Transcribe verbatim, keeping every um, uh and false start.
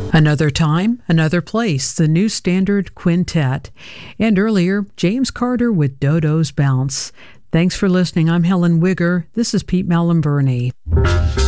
Another Time, Another Place, the New Standard Quintet. And earlier, James Carter with Dodo's Bounce. Thanks for listening. I'm Helen Wigger. This is Pete Malamburney.